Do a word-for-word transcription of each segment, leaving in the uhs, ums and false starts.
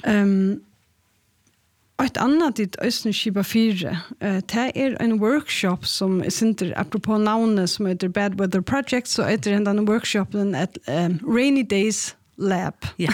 Um, ett annat dit östern skipa fyra. Uh, det är en workshop som är synter apropå namnet som heter Bad Weather Project, så heter den en workshopen ett um, Rainy Days Lab. Ja.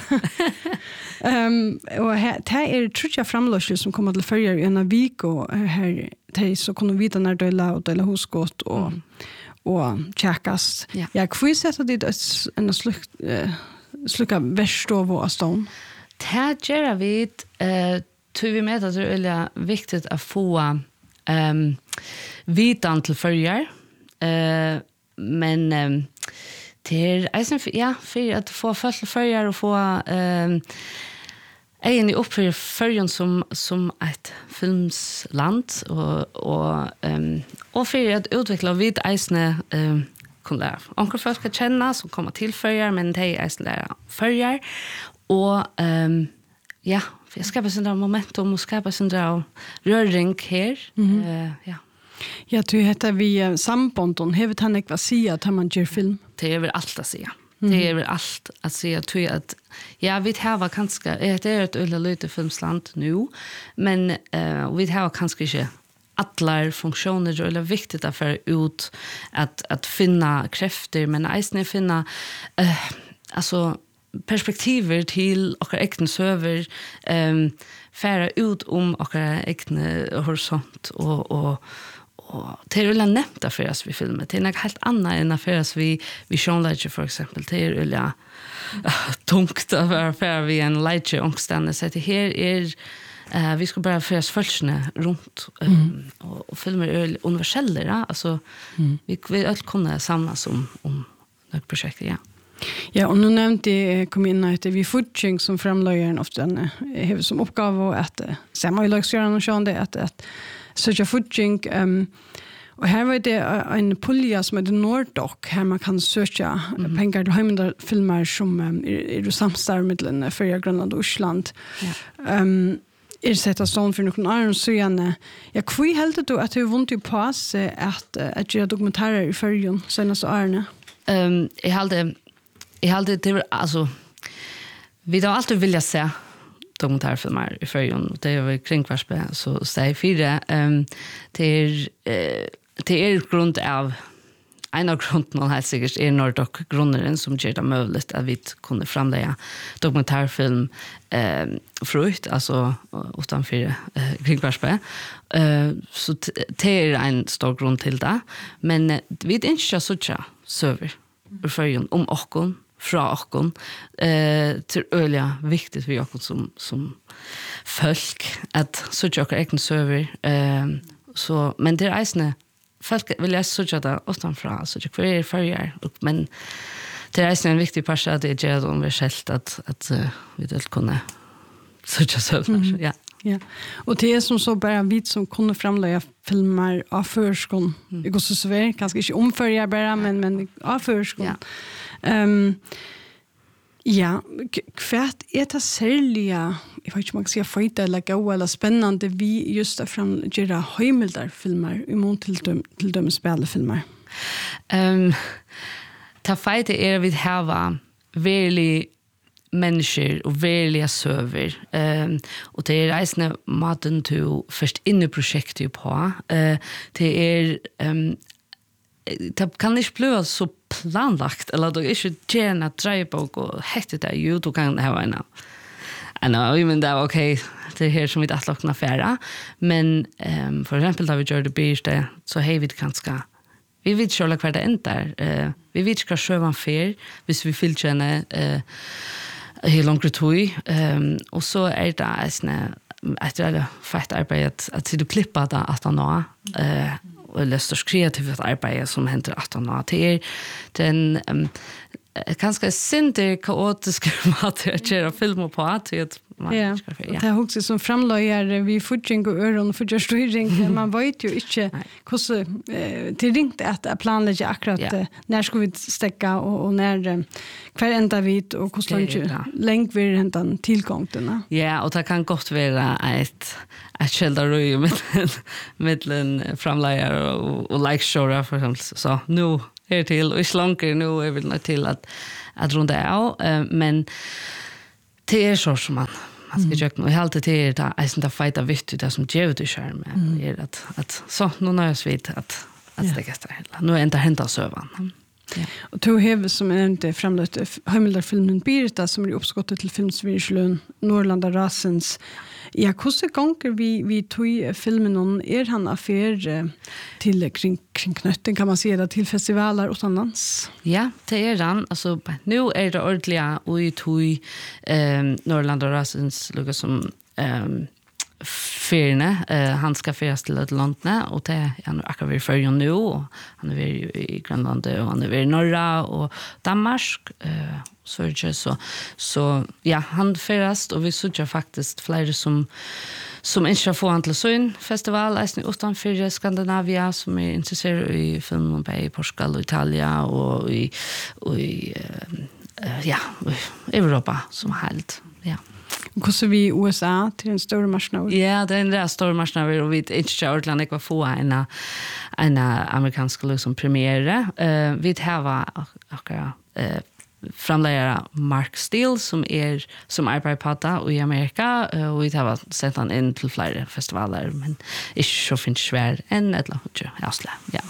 um, och här, det är tror jag framlösning som kommer till förra i en vecka och här det så kommer vi vita när det är och eller hos gott och mm. och checkas. Ja. Jag får sätta det en sluk uh, sluka värstov och stone. Det gör vi eh tror vi med att det är viktigt att få ehm vitan till förjar. Eh men um, det är alltså ja, för att få första förjar och få ehm en i uppför förjon som som ett filmsland och och ehm och för att utveckla vid isne ehm kunde lära. Onkel folk kan känna som kommer till förjar men det är isne lära förjar och ehm ja, för jag ska bara sådär momentum och skapa sådär röring här. Mm. Uh, ja. Ja, du heter vi sambanden. Hevet han inte vad säga att man gör film? Det är väl allt att säga. Mm. Det är väl allt att säga. Tror jag att ja, vi har kanske det är ett ölla lite filmsland nu, men uh, vi har kanske inte alla funktioner eller viktigt att föra ut att att finna krafter men även finna uh, alltså perspektiver till och egna server ehm färra ut om och egna horisont och och och det är väl nämnt för oss vi filmer det är något helt annat än för oss vi vi skönlägger för exempel det är väl ja tungt att vara för vi en läge ångstande så det här är uh, vi ska bara föras följande runt um, mm. och, och filmer är universella alltså mm. vi vi alla kunna samlas om om något projekt ja. Ja, och nu nämnde jag kom in att vi footing som framlöjaren ofta har som uppgave att se man ju lagsgöra och sjön det att att söka footing um, och här var det en pulja som heter Nordoc här man kan söka mm. pengar till hemliga filmer som um, är det samstarv mellan Förja, Grönland och Island. Ja. Um, är sätta sån för någon annan så gärna. Jag kvui helt då att det vunnit ju på sig att att göra dokumentärer i Förja senaste åren. Ehm um, jag hade Jag hade det alltså vi har alltid vilja se dokumentärfilmer i förrjun det är kring kvarspe så säg fyra ehm det är det är grund av en av grunden helt säkert är Nordoc grunden som gör det möjligt att vi kunde framlägga dokumentärfilm eh frukt alltså utanför eh, kring kvarspe eh så det är en stor grund till det men vi är inte så tjocka server i förrjun om okon fra okon eh till öliga viktigt för okon som som folk att söka och egen server eh så men det är isne folk vill jag söka där utanför så jag kvar förjar men det är isne en viktig part att det är om vi skällt att att uh, vi det kunna söka server mm. ja. Ja. Och det är som så bara vi som kunde framlägga filmer av förskon. Mm. Det går så svårt, kanske inte omförja bara men men av förskon. Ja. Ehm ja, kvart är det särliga, jag vet inte om man kan säga fighta eller gå eller spännande vi just att framgöra hemliga filmer i mån till dem till dem spelfilmer. Ehm ta fighta är vi har really människor och verkliga server ehm och det är resne maten till först inne projektet på eh det är ehm det kan inte bli så planlagt eller då är ju gärna drejbok och hette det ju då kan det ha en I know, even though okay, det är här som vi att lockna färra men ehm för exempel då vi gör det beige där så hej vi kanske vi vet själva kvar det ändar eh vi vet ska sjövan fer hvis vi vill känna eh hur långt tog ehm och så är det alltså att det fast arbete att du klippa det att nå eh eller störst kreativt arbete som händer att nå till den um, ganska synte kaotiska material film på att det ja det har också som framlöjar vi footing och öron för just ring man vet ju inte hur det ringt att planlägga akkurat när ska vi stäcka och, och när kvar ända vid och hur långt länk vi hämtar tillgångarna ja och det kan gott vara ett ett skildarröj med mellan framlöjar och, och like show för exempel så nu är till och slanker nu är väl till att att runda av men det är så som man man ska köka och helt till det är sånt där fighta vitt det som ger ut i skärmen är att att så nu när jag svit att att det gästar hela nu är inte hämta sövan. Ja. Och to have som är inte framlagt Hemildar-filmen Birta som är uppskottet till filmsvirslön Norrlanda Rasens. Ja, hur gånger vi vi tog filmen någon är han affär till kring kring knötten kan man säga det till festivaler utomlands. Ja, det är han alltså nu är det ordentliga och i tog eh Norrlanda Rasens lugga som ehm fyrne eh han ska färas till London och det är han akkurat vid för nu och han är i Grönland och han är i norra och Danmark eh så är det så så ja han färas och vi såg faktiskt flera som som inte får han till sån festival i utanför Skandinavien som är intresserade i film och i Portugal och Italien och i och i uh, ja Europa som helt ja. Och så vi i U S A till en stor marknad. Ja, det är en där stor marknad och vi inte har ordentligt vad få en en amerikansk liksom premiär. Eh vi har akkurat eh framlägga Mark Steele som är som arbetar på det och i Amerika och vi har sett han in till flera festivaler men är så finns svär än ett lag Asla. Ja.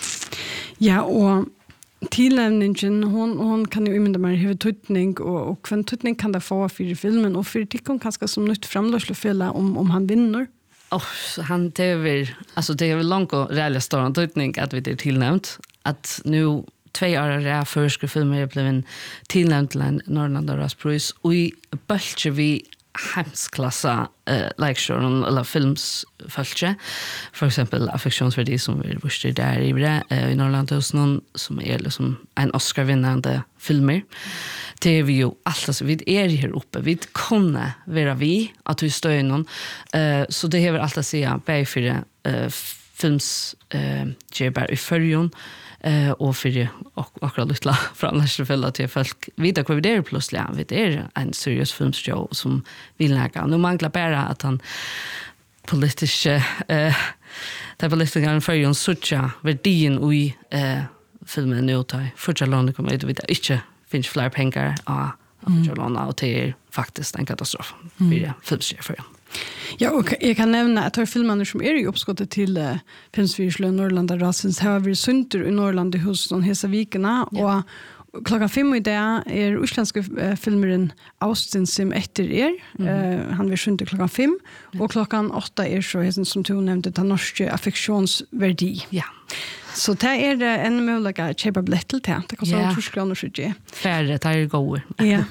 Ja, och tillämningen hon hon kan ju imenda mer hur tutning och och kvant tutning kan det få för filmen och för tycker kanske som nytt framlösslefälla om om han vinner. Oh, han det är alltså det är långt och reella stor tutning att vi det tillnämnt att nu två år är första filmen blev en tillnämnt till en Norrlanda Raspris och i bultje vi hemsklassa eh lecture eller films fältje för exempel affektionsvärdi som vi visste där i det i Norrland hos någon som är liksom en Oscar-vinnande filmer. Det är vi ju alltså vi är här uppe vi kunde vara vi att vi står någon eh så det har alltid säga bä för eh films eh Jebar i förjon eh och för och akkurat lite framlägga fälla till folk vidare vad vi det plötsligt vi det är en seriös filmshow som vill lägga nu manglar bara att han politiska eh det politiska förjon sucha värdin i eh filmen nu tar för att landa kommer det vidare inte finns fler pengar ja för att landa och det är faktiskt en katastrof för det filmshow. Ja, och jag kan nämna att har filmerna som är i uppskottet till uh, Filmsvirslön Norrlanda Rasens har vi sunter i Norrland hos de hesa vikerna ja. Och klockan fem i dag är utländska uh, filmeren Austin som efter er. Mm. Uh, han vill sunter klockan fem ja. Och klockan åtta är så hesten som du nämnde den norska affektionsvärdi. Ja. Så det är det en möjlighet att köpa biljett till det. Det kostar yeah. tusen kronor så det. Färre, det är goda. Ja.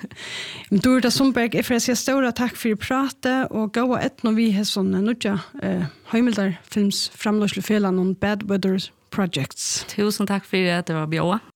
Dorita Sundberg, jag får säga stora tack för att prata och gå ett när vi har sådana nya eh, Hemildar films framlöslefelan om Bad Weather Projects. Tusen tack för att det var bra.